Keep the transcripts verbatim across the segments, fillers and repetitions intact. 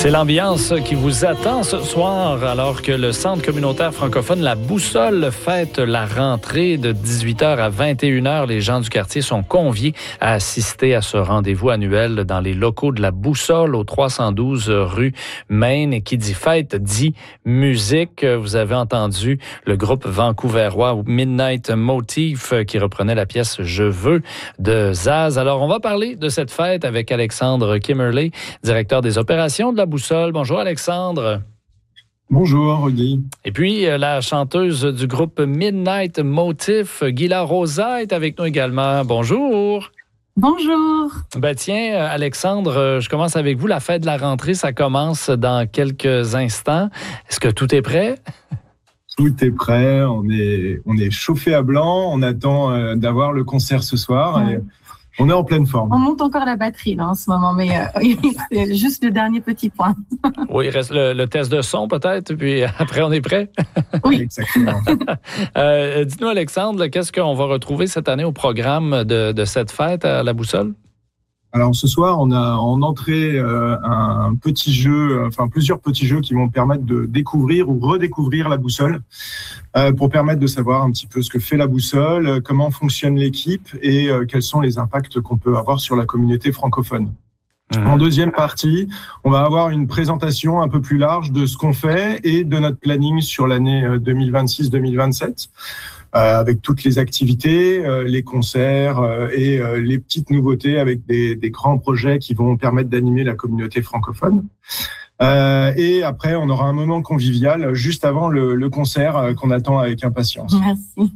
C'est l'ambiance qui vous attend ce soir alors que le Centre communautaire francophone La Boussole fête la rentrée de dix-huit heures à vingt et une heures. Les gens du quartier sont conviés à assister à ce rendez-vous annuel dans les locaux de La Boussole au trois cent douze rue Maine. Et qui dit fête dit musique. Vous avez entendu le groupe vancouverois Midnight Motif qui reprenait la pièce « Je veux » de Zaz. Alors, on va parler de cette fête avec Alexandre Kimmerley, directeur des opérations de La Boussole. Bonjour Alexandre. Bonjour Rudy. Et puis la chanteuse du groupe Midnight Motif, Gila Rosa, est avec nous également. Bonjour. Bonjour. Ben tiens, Alexandre, je commence avec vous. La fête de la rentrée, ça commence dans quelques instants. Est-ce que tout est prêt? Tout est prêt. On est, on est chauffé à blanc. On attend euh, d'avoir le concert ce soir. Ouais. Et on est en pleine forme. On monte encore la batterie là, en ce moment, mais euh, c'est juste le dernier petit point. Oui, il reste le, le test de son peut-être, puis après on est prêt? Oui, exactement. euh, dites-nous Alexandre, qu'est-ce qu'on va retrouver cette année au programme de, de cette fête à La Boussole? Alors ce soir, on a en entrée euh, un petit jeu, enfin plusieurs petits jeux qui vont permettre de découvrir ou redécouvrir la boussole, euh, pour permettre de savoir un petit peu ce que fait la boussole, comment fonctionne l'équipe et euh, quels sont les impacts qu'on peut avoir sur la communauté francophone. Mmh. En deuxième partie, on va avoir une présentation un peu plus large de ce qu'on fait et de notre planning sur l'année deux mille vingt-six deux mille vingt-sept. Euh, avec toutes les activités, euh, les concerts euh, et euh, les petites nouveautés avec des, des grands projets qui vont permettre d'animer la communauté francophone. Euh, et après, on aura un moment convivial juste avant le, le concert euh, qu'on attend avec impatience. Merci.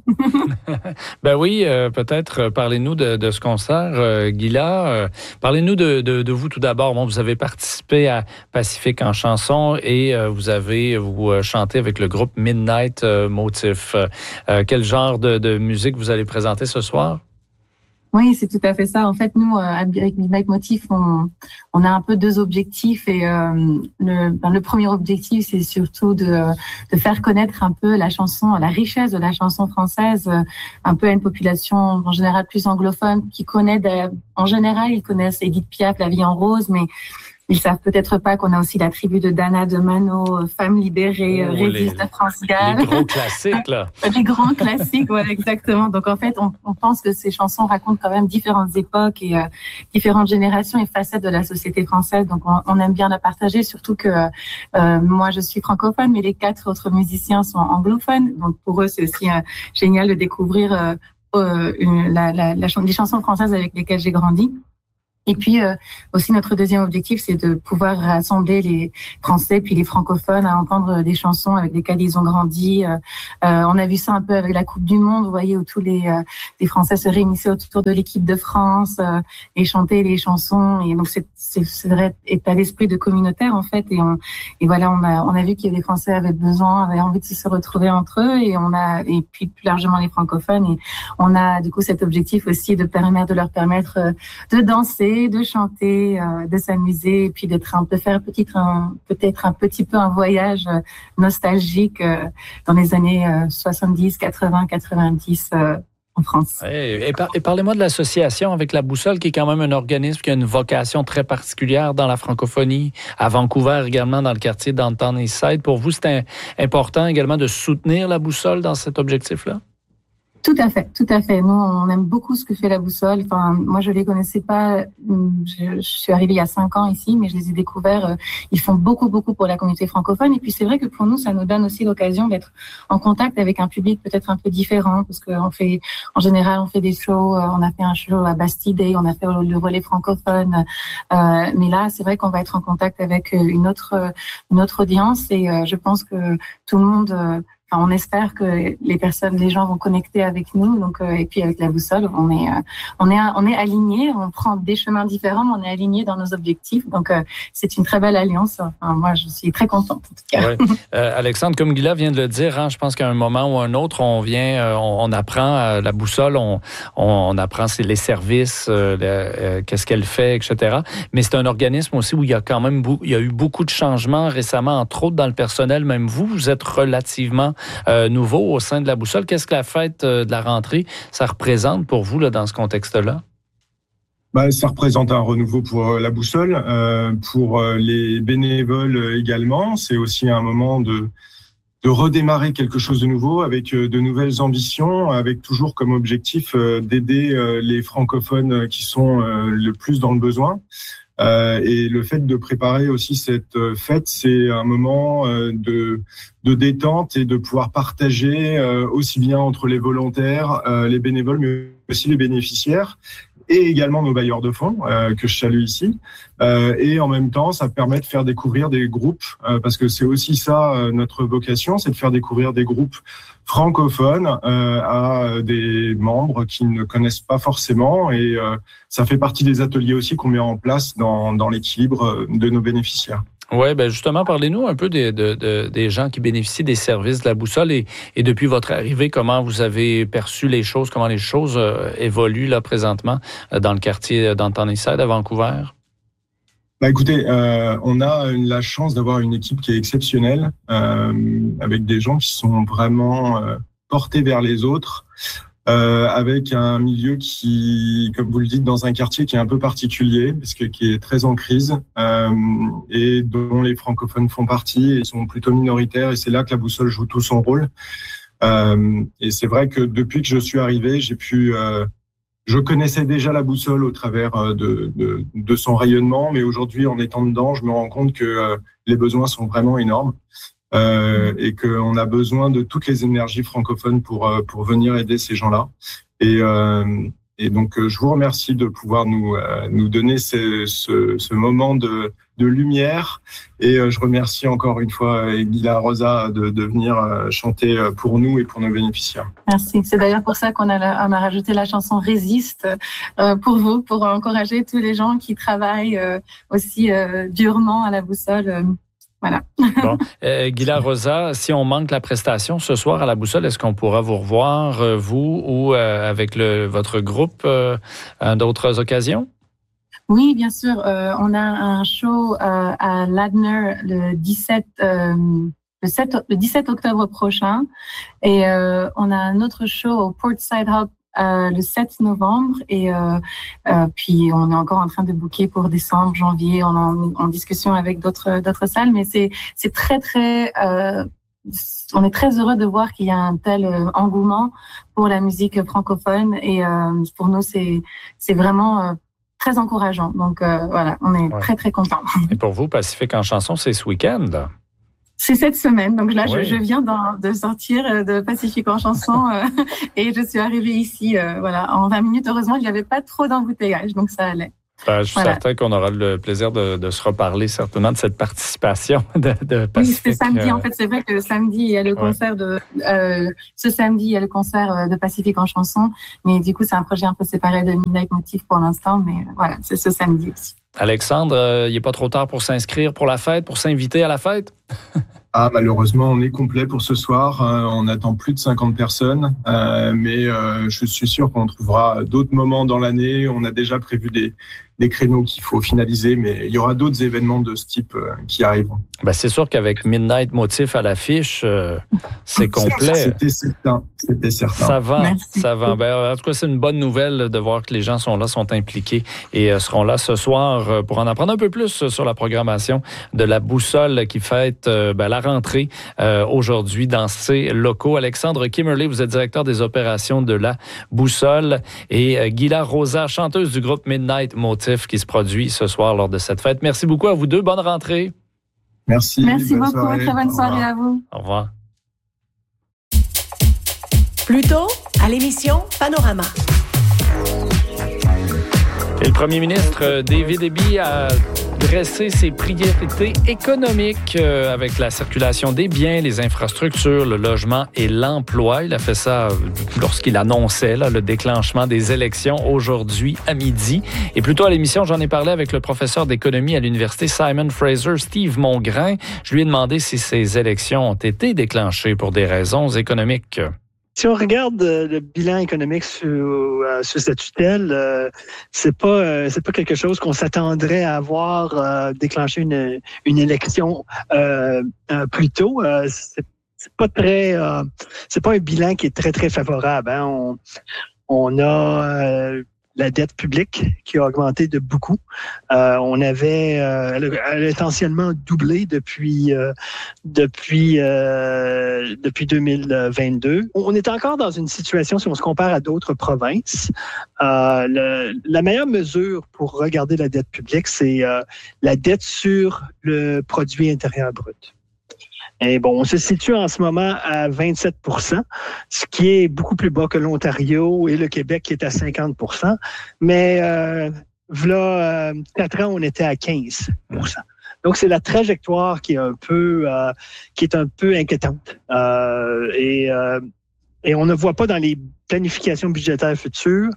Ben oui, euh, peut-être euh, parlez-nous de, de ce concert, euh, Gila. Euh, parlez-nous de, de, de vous tout d'abord. Bon, vous avez participé à Pacifique en chanson et euh, vous avez vous euh, chanté avec le groupe Midnight euh, Motif. Euh, quel genre de, de musique vous allez présenter ce soir? Oui, c'est tout à fait ça. En fait, nous, avec Midnight Motif, on, on a un peu deux objectifs. Et euh, le, ben, le premier objectif, c'est surtout de, de faire connaître un peu la chanson, la richesse de la chanson française, un peu à une population en général plus anglophone qui connaît, de, en général, ils connaissent Édith Piaf, La vie en rose, mais ils savent peut-être pas qu'on a aussi la tribu de Dana de Mano, Femmes libérées, oh, Résiste de France Gall. Les gros classiques, là. Les grands classiques, voilà, exactement. Donc, en fait, on, on pense que ces chansons racontent quand même différentes époques et euh, différentes générations et facettes de la société française. Donc, on, on aime bien la partager, surtout que euh, moi, je suis francophone, mais les quatre autres musiciens sont anglophones. Donc, pour eux, c'est aussi euh, génial de découvrir euh, euh, une, la, la, la, les chansons françaises avec lesquelles j'ai grandi. Et puis euh, aussi notre deuxième objectif, c'est de pouvoir rassembler les Français puis les francophones à entendre des chansons avec lesquelles ils ont grandi. Euh, euh, on a vu ça un peu avec la Coupe du Monde, vous voyez, où tous les, euh, les Français se réunissaient autour de l'équipe de France euh, et chantaient les chansons. Et donc c'est c'est, c'est vrai état d'esprit de communautaire en fait. Et on et voilà, on a on a vu que les Français avaient besoin, avaient envie de se retrouver entre eux. Et on a et puis plus largement les francophones. Et on a du coup cet objectif aussi de permettre de leur permettre euh, de danser, de chanter, euh, de s'amuser et puis d'être un peu faire petit, un, peut-être un petit peu un voyage euh, nostalgique euh, dans les années euh, soixante-dix, quatre-vingts, quatre-vingt-dix euh, en France. Et, et, par, et parlez-moi de l'association avec La Boussole, qui est quand même un organisme qui a une vocation très particulière dans la francophonie, à Vancouver également, dans le quartier Downtown Eastside. Pour vous, c'est un, important également de soutenir La Boussole dans cet objectif-là? Tout à fait, tout à fait. Nous, on aime beaucoup ce que fait La Boussole. Enfin, moi, je les connaissais pas. Je, je suis arrivée il y a cinq ans ici, mais je les ai découverts. Ils font beaucoup, beaucoup pour la communauté francophone. Et puis, c'est vrai que pour nous, ça nous donne aussi l'occasion d'être en contact avec un public peut-être un peu différent, parce qu'on fait, en général, on fait des shows. On a fait un show à Bastille Day, on a fait le relais francophone. Euh, mais là, c'est vrai qu'on va être en contact avec une autre, une autre audience. Et euh, je pense que tout le monde. Euh, Enfin, on espère que les personnes, les gens vont connecter avec nous. Donc, euh, et puis avec La Boussole, on est, euh, on est, on est alignés. On prend des chemins différents, mais on est alignés dans nos objectifs. Donc, euh, c'est une très belle alliance. Enfin, moi, je suis très contente en tout cas. Ouais. Euh, Alexandre, comme Gila vient de le dire, hein, je pense qu'à un moment ou un autre, on vient, euh, on, on apprend à La Boussole, on, on, on apprend c'est les services, euh, le, euh, qu'est-ce qu'elle fait, et cetera. Mais c'est un organisme aussi où il y a quand même, il y a eu beaucoup de changements récemment, entre autres dans le personnel. Même vous, vous êtes relativement Euh, nouveau au sein de La Boussole. Qu'est-ce que la fête euh, de la rentrée, ça représente pour vous là, dans ce contexte-là? Bah, ça représente un renouveau pour la boussole, euh, pour les bénévoles également. C'est aussi un moment de, de redémarrer quelque chose de nouveau avec de nouvelles ambitions, avec toujours comme objectif d'aider les francophones qui sont le plus dans le besoin. Euh, et le fait de préparer aussi cette fête, c'est un moment euh, de, de détente et de pouvoir partager euh, aussi bien entre les volontaires, euh, les bénévoles, mais aussi les bénéficiaires et également nos bailleurs de fonds euh, que je salue ici. Euh, et en même temps, ça permet de faire découvrir des groupes, euh, parce que c'est aussi ça euh, notre vocation, c'est de faire découvrir des groupes francophones euh, à des membres qui ne connaissent pas forcément. Et euh, ça fait partie des ateliers aussi qu'on met en place dans, dans l'équilibre de nos bénéficiaires. Oui, ben justement, parlez-nous un peu des, de, de, des gens qui bénéficient des services de la boussole et, et depuis votre arrivée, comment vous avez perçu les choses, comment les choses euh, évoluent là présentement euh, dans le quartier d'Antoniside à Vancouver? Bah écoutez, euh, on a la chance d'avoir une équipe qui est exceptionnelle, euh, avec des gens qui sont vraiment euh, portés vers les autres. Euh, avec un milieu qui, comme vous le dites, dans un quartier qui est un peu particulier, parce que qui est très en crise, euh, et dont les francophones font partie et sont plutôt minoritaires, et c'est là que la boussole joue tout son rôle. Euh, et c'est vrai que depuis que je suis arrivé, j'ai pu, euh, je connaissais déjà la boussole au travers de, de, de son rayonnement, mais aujourd'hui, en étant dedans, je me rends compte que euh, les besoins sont vraiment énormes. Euh, et qu'on a besoin de toutes les énergies francophones pour pour venir aider ces gens-là. Et euh, et donc je vous remercie de pouvoir nous euh, nous donner ce, ce ce moment de de lumière. Et je remercie encore une fois Guilla Rosa de de venir chanter pour nous et pour nos bénéficiaires. Merci. C'est d'ailleurs pour ça qu'on a la, on a rajouté la chanson Résiste euh, pour vous, pour encourager tous les gens qui travaillent euh, aussi euh, durement à la boussole. Euh, Voilà. Bon, euh, Guilla Rosa, si on manque la prestation ce soir à la boussole, est-ce qu'on pourra vous revoir, euh, vous ou euh, avec le, votre groupe, euh, à d'autres occasions? Oui, bien sûr. Euh, on a un show euh, à Ladner le dix-sept, euh, le, sept, le dix-sept octobre prochain, et euh, on a un autre show au Portside Hub Euh, le sept novembre, et euh, euh, puis on est encore en train de booker pour décembre, janvier. On est en, en discussion avec d'autres d'autres salles, mais c'est c'est très très euh, on est très heureux de voir qu'il y a un tel euh, engouement pour la musique francophone, et euh, pour nous c'est c'est vraiment euh, très encourageant. Donc euh, voilà, on est ouais. très très contents. Et pour vous, Pacifique en chanson, c'est ce week-end là? C'est cette semaine. Donc là, oui. je, je viens de sortir de Pacifique en chanson euh, et je suis arrivée ici euh, voilà, en vingt minutes. Heureusement, il n'y avait pas trop d'embouteillage, donc ça allait. Ben, je suis voilà. certain qu'on aura le plaisir de, de se reparler certainement de cette participation de, de Pacifique. Oui, c'est samedi. En fait, c'est vrai que samedi, il y a le concert ouais. de... Euh, ce samedi, il y a le concert de Pacifique en chanson. Mais du coup, c'est un projet un peu séparé de Midnight Motif pour l'instant. Mais voilà, c'est ce samedi aussi. Alexandre, euh, il n'est pas trop tard pour s'inscrire pour la fête, pour s'inviter à la fête? Ah, malheureusement, on est complet pour ce soir. Euh, on attend plus de cinquante personnes. Euh, mais euh, je suis sûr qu'on trouvera d'autres moments dans l'année. On a déjà prévu des, des créneaux qu'il faut finaliser, mais il y aura d'autres événements de ce type euh, qui arriveront. Ben, c'est sûr qu'avec Midnight Motif à l'affiche, euh, c'est complet. C'était certain. C'était certain. Ça va, Merci. ça va. Ben, en tout cas, c'est une bonne nouvelle de voir que les gens sont là, sont impliqués et euh, seront là ce soir pour en apprendre un peu plus sur la programmation de la boussole qui fête euh, ben, la rentrée euh, aujourd'hui dans ces locaux. Alexandre Kimmerley, vous êtes directeur des opérations de la boussole, et euh, Guilla Rosa, chanteuse du groupe Midnight Motif qui se produit ce soir lors de cette fête. Merci beaucoup à vous deux. Bonne rentrée. Merci. Merci beaucoup. Soirée. Très bonne soirée à vous. Au revoir. Plus tôt, à l'émission Panorama. Et le premier ministre David Eby a dressé ses priorités économiques euh, avec la circulation des biens, les infrastructures, le logement et l'emploi. Il a fait ça lorsqu'il annonçait là, le déclenchement des élections aujourd'hui à midi. Et plus tôt à l'émission, j'en ai parlé avec le professeur d'économie à l'université Simon Fraser, Steve Mongrain. Je lui ai demandé si ces élections ont été déclenchées pour des raisons économiques. Si on regarde le bilan économique sous, euh, sous cette tutelle, euh, c'est pas euh, c'est pas quelque chose qu'on s'attendrait à avoir euh, déclenché une une élection euh, euh, plus tôt. Euh, c'est, c'est pas très euh, c'est pas un bilan qui est très très favorable. Hein. On on a euh, la dette publique qui a augmenté de beaucoup. Euh, on avait, euh, elle, a, elle a essentiellement doublé depuis euh, depuis euh, depuis deux mille vingt-deux. On est encore dans une situation, si on se compare à d'autres provinces, euh, le, la meilleure mesure pour regarder la dette publique, c'est euh, la dette sur le produit intérieur brut. Et bon, on se situe en ce moment à vingt-sept pour cent, ce qui est beaucoup plus bas que l'Ontario et le Québec qui est à cinquante pour cent. Mais euh, voilà, euh, quatre ans, on était à quinze pour cent. Donc, c'est la trajectoire qui est un peu, euh, qui est un peu inquiétante. Euh, et, euh, et on ne voit pas dans les planifications budgétaires futures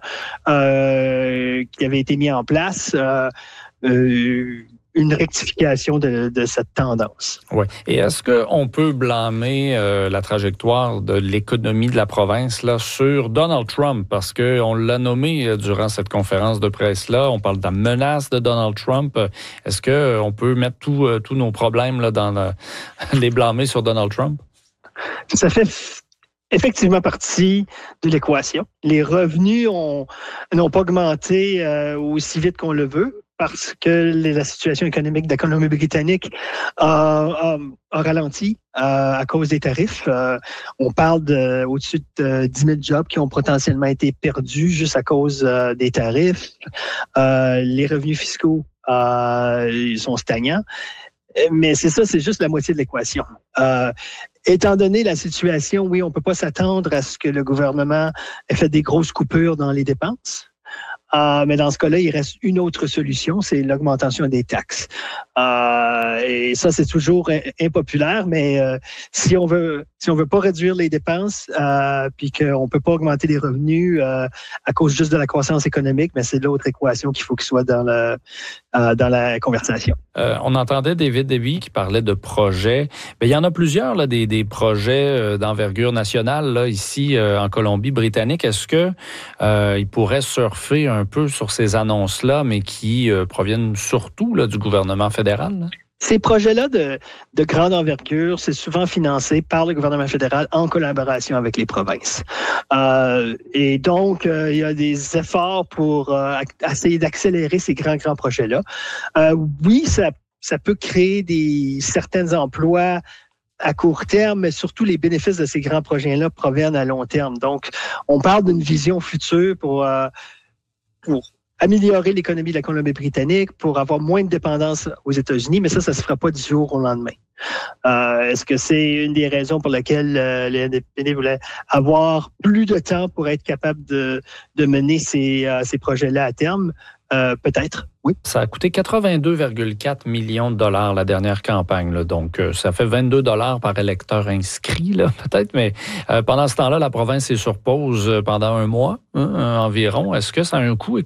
euh, qui avaient été mises en place euh, euh, une rectification de, de cette tendance. Oui. Et est-ce qu'on peut blâmer euh, la trajectoire de l'économie de la province là, sur Donald Trump? Parce qu'on l'a nommé euh, durant cette conférence de presse-là. On parle de la menace de Donald Trump. Est-ce qu'on peut mettre tout, euh, tous nos problèmes là, dans le, les blâmer sur Donald Trump? Ça fait effectivement partie de l'équation. Les revenus ont, n'ont pas augmenté euh, aussi vite qu'on le veut, parce que la situation économique de l'économie britannique a, a, a ralenti euh, à cause des tarifs. Euh, on parle de au-dessus de dix mille jobs qui ont potentiellement été perdus juste à cause euh, des tarifs. Euh, les revenus fiscaux euh, ils sont stagnants. Mais c'est ça, c'est juste la moitié de l'équation. Euh, étant donné la situation, oui, on ne peut pas s'attendre à ce que le gouvernement ait fait des grosses coupures dans les dépenses. Euh, mais dans ce cas-là, il reste une autre solution, c'est l'augmentation des taxes. Euh, et ça, c'est toujours impopulaire, mais euh, si on veut, si on veut pas réduire les dépenses, euh, puis qu'on peut pas augmenter les revenus euh, à cause juste de la croissance économique, mais c'est l'autre équation qu'il faut qu'il soit dans le euh, dans la conversation. Euh, on entendait David Deby qui parlait de projets. Mais il y en a plusieurs là, des, des projets d'envergure nationale là, ici euh, en Colombie-Britannique. Est-ce que euh, il pourrait surfer un peu sur ces annonces-là, mais qui euh, proviennent surtout là, du gouvernement fédéral? Là? Ces projets-là de, de grande envergure, c'est souvent financé par le gouvernement fédéral en collaboration avec les provinces. Euh, et donc, euh, il y a des efforts pour euh, essayer d'accélérer ces grands, grands projets-là. Euh, oui, ça, ça peut créer des certains emplois à court terme, mais surtout les bénéfices de ces grands projets-là proviennent à long terme. Donc, on parle d'une vision future pour, euh, pour améliorer l'économie de la Colombie-Britannique, pour avoir moins de dépendance aux États-Unis, mais ça, ça ne se fera pas du jour au lendemain. Euh, est-ce que c'est une des raisons pour lesquelles euh, les N D P voulaient avoir plus de temps pour être capable de, de mener ces, euh, ces projets-là à terme? Euh, peut-être, oui. Ça a coûté quatre-vingt-deux virgule quatre millions de dollars la dernière campagne. Là. Donc, euh, ça fait vingt-deux dollars par électeur inscrit, là, peut-être. Mais euh, pendant ce temps-là, la province est sur pause pendant un mois hein, environ. Est-ce que ça a un coût économique?